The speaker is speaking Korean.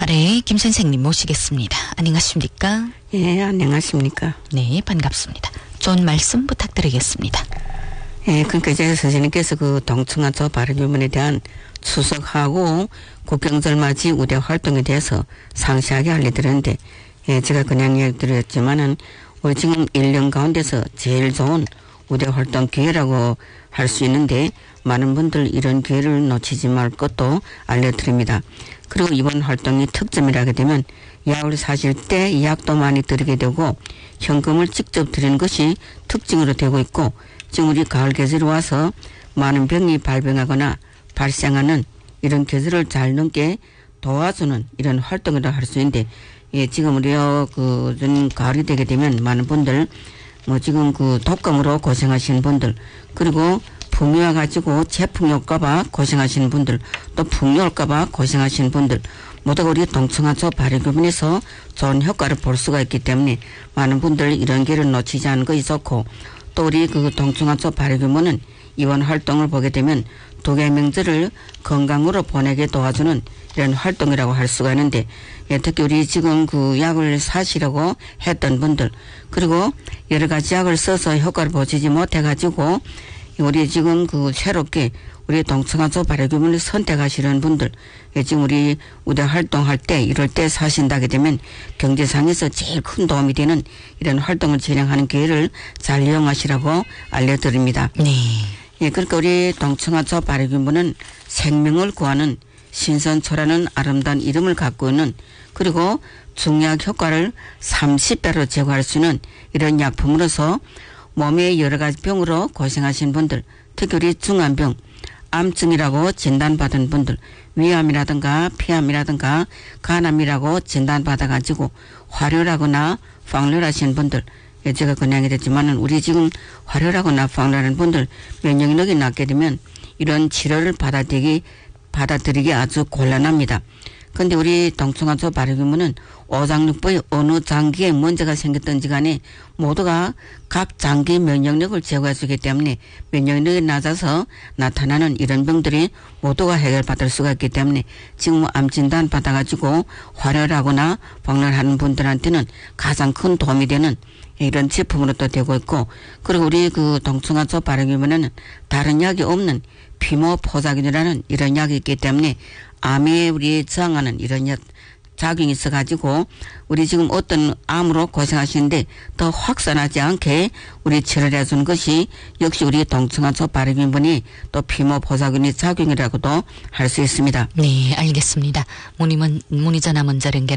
네, 김 선생님 모시겠습니다. 안녕하십니까? 예, 안녕하십니까? 네, 반갑습니다. 좋은 말씀 부탁드리겠습니다. 예, 그러니까 이제 선생님께서 그 동청하초 발효규문에 대한 추석하고 국경절 맞이 우대 활동에 대해서 상세하게 알려드렸는데, 예, 제가 그냥 이야기드렸지만은 우리 지금 1년 가운데서 제일 좋은 우대 활동 기회라고 할 수 있는데 많은 분들 이런 기회를 놓치지 말 것도 알려드립니다. 그리고 이번 활동의 특점이라게 되면 약을 사실 때 약도 많이 드리게 되고 현금을 직접 드리는 것이 특징으로 되고 있고, 지금 우리 가을 계절이 와서 많은 병이 발병하거나 발생하는 이런 계절을 잘 넘게 도와주는 이런 활동이라고 할 수 있는데, 예, 지금 우리가 좀 가을이 되게 되면 많은 분들 지금 독감으로 고생하시는 분들, 그리고 풍이 와가지고 제풍이 올까봐 고생하시는 분들, 또 풍이 올까봐 고생하시는 분들, 모두가 우리 동청하초 발효규문에서 좋은 효과를 볼 수가 있기 때문에 많은 분들 이런 기회를 놓치지 않는 것이 좋고, 또 우리 동청하초 발효규문은 이번 활동을 보게 되면 두 개의 명절을 건강으로 보내게 도와주는 이런 활동이라고 할 수가 있는데, 예, 특히 우리 지금 약을 사시려고 했던 분들, 그리고 여러 가지 약을 써서 효과를 보시지 못해가지고 우리 지금 새롭게 우리 동청하초 발효규문을 선택하시는 분들, 예, 지금 우리 우대 활동할 때 이럴 때 사신다게 되면 경제상에서 제일 큰 도움이 되는 이런 활동을 진행하는 기회를 잘 이용하시라고 알려드립니다. 네. 예, 그러니까 우리 동청하초 발효규문은 생명을 구하는 신선초라는 아름다운 이름을 갖고 있는, 그리고 중약 효과를 30배로 제거할 수 있는 이런 약품으로서 몸의 여러 가지 병으로 고생하시는 분들, 특히 우리 중환병, 암증이라고 진단받은 분들, 위암이라든가 폐암이라든가 간암이라고 진단받아가지고 화료라거나 방류하시는 분들, 예, 제가 그냥 이랬지만은 우리 지금 화료라거나 방류하는 분들 면역력이 낮게 되면 이런 치료를 받아들이기 아주 곤란합니다. 그런데 우리 동청하초 발효규문은 오장육부의 어느 장기에 문제가 생겼든지 간에 모두가 각 장기 면역력을 제거해 주기 때문에 면역력이 낮아서 나타나는 이런 병들이 모두가 해결받을 수가 있기 때문에 지금 암 진단 받아가지고 활혈하거나 방열하는 분들한테는 가장 큰 도움이 되는 이런 제품으로 또 되고 있고, 그리고 우리 동청하초 발효규문에는 다른 약이 없는 피모포사균이라는 이런 약이 있기 때문에 암에 우리 저항하는 이런 약 작용이 있어가지고 우리 지금 어떤 암으로 고생하시는데 더 확산하지 않게 우리 치료를 해주는 것이 역시 우리 동청하초 발효규문이 또 피모포사균의 작용이라고도 할 수 있습니다. 네, 알겠습니다. 문의 전화 문자 연결